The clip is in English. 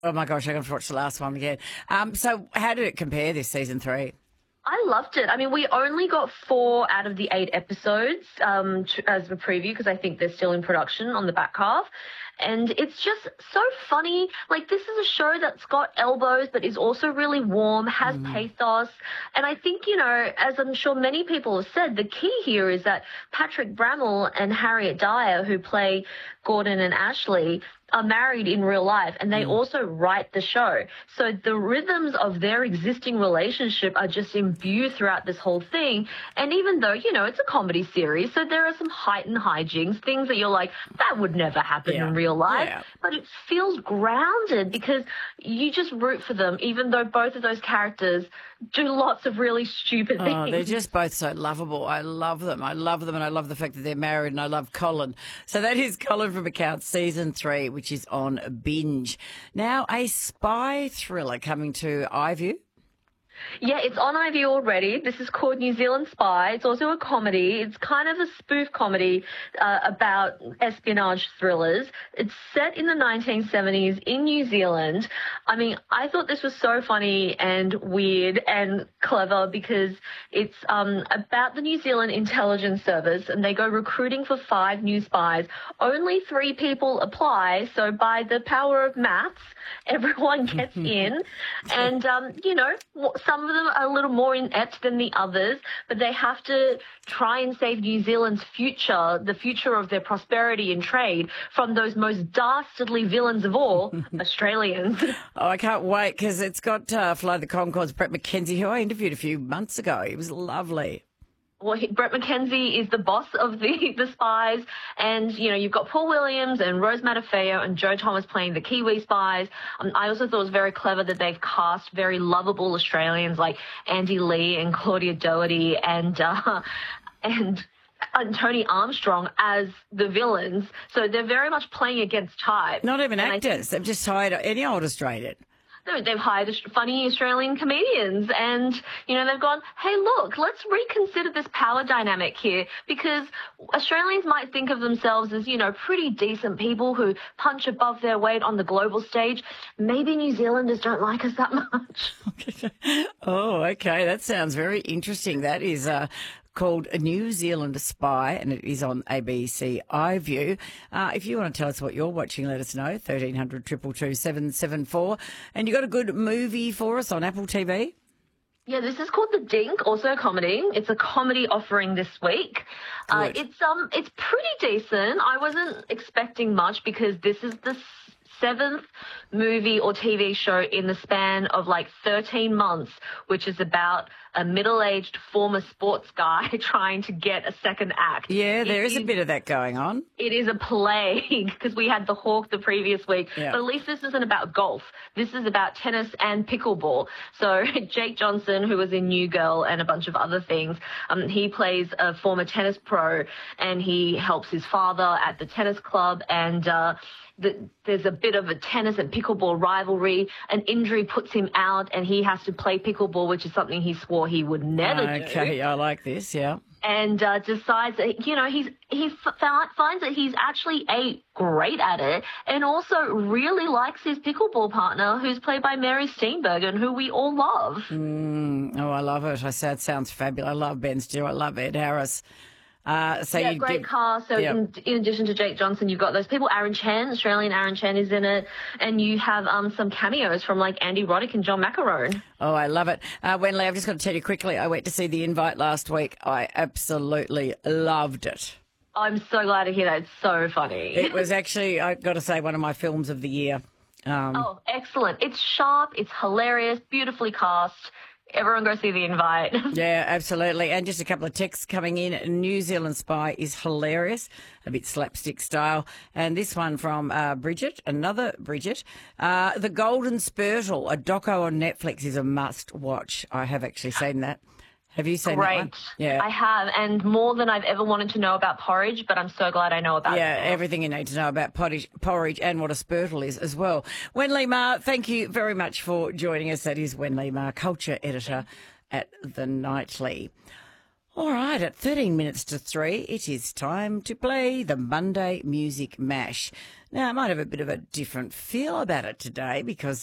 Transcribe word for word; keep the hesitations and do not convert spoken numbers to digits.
Oh my gosh, I got to watch the last one again. Um, so how did it compare this season three? I loved it. I mean, we only got four out of the eight episodes um, t- as a preview because I think they're still in production on the back half. And it's just so funny. Like, this is a show that's got elbows but is also really warm, has mm. pathos. And I think, you know, as I'm sure many people have said, the key here is that Patrick Brammall and Harriet Dyer, who play Gordon and Ashley, are married in real life, and they mm. also write the show. So the rhythms of their existing relationship are just imbued throughout this whole thing. And even though, you know, it's a comedy series, so there are some heightened hijinks, things that you're like, that would never happen yeah. in real life. Yeah. But it feels grounded because you just root for them, even though both of those characters do lots of really stupid oh, things. They're just both so lovable. I love them. I love them, and I love the fact that they're married, and I love Colin. So that is Colin from Account Season three, which is on Binge. Now, a spy thriller coming to iView. Yeah, it's on iView already. This is called New Zealand Spy. It's also a comedy. It's kind of a spoof comedy uh, about espionage thrillers. It's set in the nineteen seventies in New Zealand. I mean, I thought this was so funny and weird and clever because it's um, about the New Zealand Intelligence Service, and they go recruiting for five new spies. Only three people apply, so by the power of maths, everyone gets in. And, um, you know, some of them are a little more inept than the others, but they have to try and save New Zealand's future, the future of their prosperity and trade, from those most dastardly villains of all, Australians. Oh, I can't wait because it's got uh, Fly the Conchords, Brett McKenzie, who I interviewed a few months ago. He was lovely. Well, he, Brett McKenzie is the boss of the, the spies, and, you know, you've got Paul Williams and Rose Matafeo and Joe Thomas playing the Kiwi spies. Um, I also thought it was very clever that they've cast very lovable Australians like Andy Lee and Claudia Doherty and uh, and and Tony Armstrong as the villains. So they're very much playing against type. Not even and actors. They've just hired any old Australian. No, they've hired funny Australian comedians and, you know, they've gone, hey, look, let's reconsider this power dynamic here because Australians might think of themselves as, you know, pretty decent people who punch above their weight on the global stage. Maybe New Zealanders don't like us that much. Oh, okay. That sounds very interesting. That is uh, called A New Zealand Spy, and it is on A B C iView. Uh, if you want to tell us what you're watching, let us know, thirteen hundred, two two two, seven seven four. And you got a good movie for us on Apple T V? Yeah, this is called The Dink, also a comedy. It's a comedy offering this week. Uh, it's um, it's pretty decent. I wasn't expecting much because this is the seventh movie or T V show in the span of like thirteen months, which is about a middle-aged former sports guy trying to get a second act. Yeah, there it is a bit of that going on. It is a plague because we had the Hawk the previous week. Yeah. But at least this isn't about golf. This is about tennis and pickleball. So Jake Johnson, who was in New Girl and a bunch of other things, um, he plays a former tennis pro and he helps his father at the tennis club and uh, the, there's a bit of a tennis and pickleball rivalry. An injury puts him out and he has to play pickleball, which is something he swore he would never okay, do. Okay, I like this, yeah. And uh, decides that, you know, he's he f- finds that he's actually a great at it and also really likes his pickleball partner, who's played by Mary Steenburgen, who we all love. Mm, oh, I love it. I say it sounds fabulous. I love Ben Stewart. I love Ed Harris. Uh, so yeah, you great give, cast. So yeah. in, in addition to Jake Johnson, you've got those people. Aaron Chen, Australian Aaron Chen is in it. And you have um, some cameos from like Andy Roddick and John McEnroe. Oh, I love it. Uh, Wenley, I've just got to tell you quickly, I went to see The Invite last week. I absolutely loved it. I'm so glad to hear that. It's so funny. It was actually, I've got to say, one of my films of the year. Um, oh, excellent. It's sharp. It's hilarious. Beautifully cast. Everyone go see The Invite. Yeah, absolutely. And just a couple of texts coming in. New Zealand Spy is hilarious, a bit slapstick style. And this one from uh, Bridget, another Bridget. Uh, The Golden Spurtle, a doco on Netflix, is a must watch. I have actually seen that. Have you seen Great. that one? Yeah. I have, and more than I've ever wanted to know about porridge, but I'm so glad I know about yeah, it. Yeah, everything you need to know about porridge, porridge and what a spurtle is as well. Wenley Ma, thank you very much for joining us. That is Wenley Ma, culture editor at The Nightly. All right, at thirteen minutes to three, it is time to play the Monday Music Mash. Now, it might have a bit of a different feel about it today because